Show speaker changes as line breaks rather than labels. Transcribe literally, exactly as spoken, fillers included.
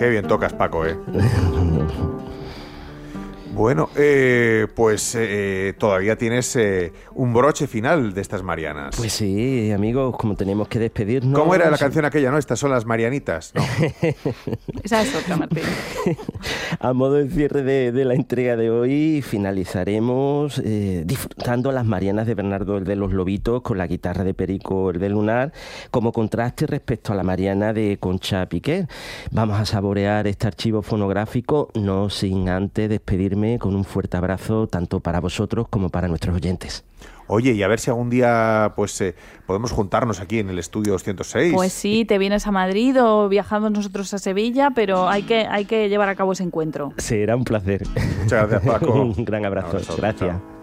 Qué bien tocas, Paco, ¿eh? Bueno, eh, pues eh, todavía tienes eh, un broche final de estas Marianas.
Pues sí, amigos, como tenemos que despedirnos...
¿Cómo era la canción aquella, no? Estas son las Marianitas, ¿no?
Esa es otra, Martín.
A modo de cierre de, de la entrega de hoy, finalizaremos eh, disfrutando las Marianas de Bernardo el de los Lobitos con la guitarra de Perico el de Lunar, como contraste respecto a la Mariana de Concha Piquer. Vamos a saborear este archivo fonográfico, no sin antes despedirme con un fuerte abrazo tanto para vosotros como para nuestros oyentes.
Oye, y a ver si algún día pues eh, podemos juntarnos aquí en el estudio doscientos seis.
Pues sí, te vienes a Madrid o viajamos nosotros a Sevilla, pero hay que, hay que llevar a cabo ese encuentro.
Será un placer.
Muchas gracias, Paco.
Un gran abrazo. Gracias.